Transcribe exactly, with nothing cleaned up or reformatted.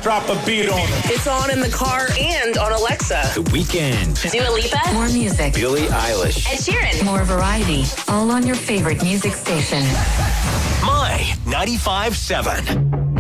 Drop a beat on it. It's on in the car and on Alexa. The Weeknd. Dua Lipa. More music. Billie Eilish. Ed Sheeran. More variety. All on your favorite music station. My ninety-five seven.